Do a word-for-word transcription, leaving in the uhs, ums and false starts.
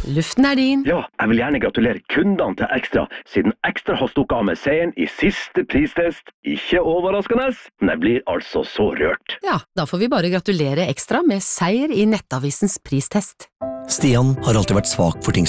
Luften er din. Ja, jeg vil gjerne gratulere kundene til Ekstra, siden Ekstra har stukket av med seieren i siste pristest. Ikke overraskende, men jeg blir altså så rørt. Ja, da får vi bare gratulere Ekstra med seier i Nettavisens pristest. Stian har alltid vært svak for ting